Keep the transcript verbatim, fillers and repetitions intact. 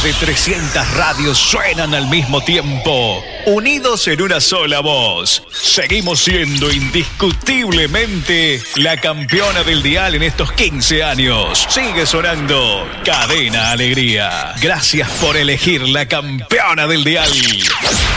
de trescientas radios suenan al mismo tiempo, unidos en una sola voz. Seguimos siendo indiscutiblemente la campeona del dial en estos quince años. Sigue sonando Cadena Alegría. Gracias por elegir la campeona del dial.